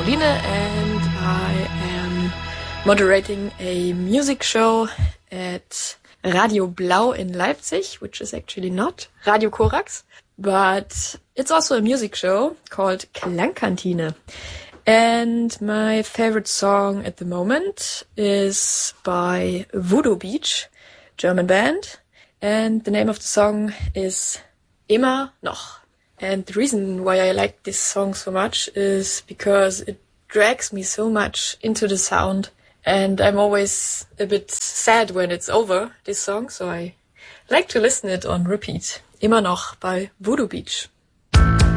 Moline and I am moderating a music show at Radio Blau in Leipzig, which is actually not Radio Korax, but it's also a music show called Klangkantine. And my favorite song at the moment is by Voodoo Beach, German band, and the name of the song is Immer noch. And the reason why I like this song so much is because it drags me so much into the sound, and I'm always a bit sad when it's over, this song, so I like to listen it on repeat. Immer noch by Voodoo Beach.